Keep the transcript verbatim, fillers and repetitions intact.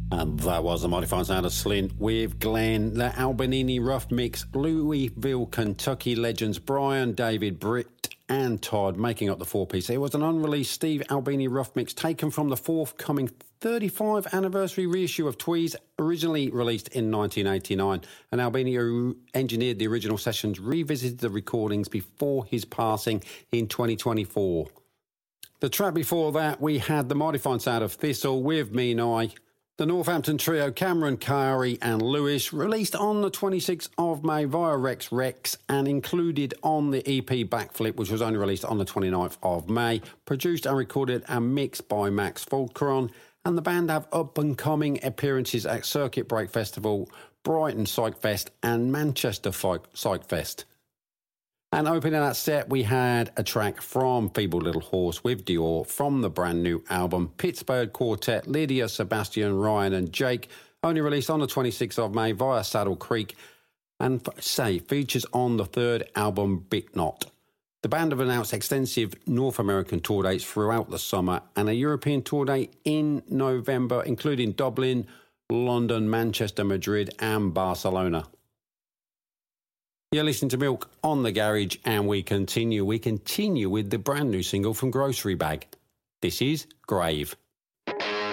And that was the mighty fine sound of Slint with Glenn, the Albinini Rough Mix, Louisville, Kentucky legends Brian, David, Britt and Todd making up the four-piece. It was an unreleased Steve Albini Rough Mix taken from the forthcoming thirty-fifth anniversary reissue of Tweez, originally released in nineteen eighty-nine. And Albini, who engineered the original sessions, revisited the recordings before his passing in twenty twenty-four. The track before that, we had the mighty fine sound of Thistle with Me and I. The Northampton trio Cameron, Carey and Lewis, released on the twenty-sixth of May via Rex Rex and included on the E P Backflip, which was only released on the twenty-ninth of May, produced and recorded and mixed by Max Fulcron. And the band have up-and-coming appearances at Circuit Break Festival, Brighton Psych Fest and Manchester Psych Fest. And opening that set, we had a track from Feeble Little Horse with Dior from the brand new album Pittsburgh Quartet, Lydia, Sebastian, Ryan and Jake, only released on the twenty-sixth of May via Saddle Creek, and say features on the third album Big Knot. The band have announced extensive North American tour dates throughout the summer and a European tour date in November, including Dublin, London, Manchester, Madrid and Barcelona. You're listening to Milk on the Garage, and we continue. We continue with the brand new single from Grocery Bag. This is Grave.